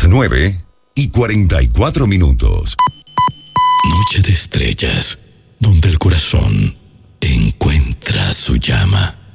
9:44. Noche de estrellas, donde el corazón encuentra su llama.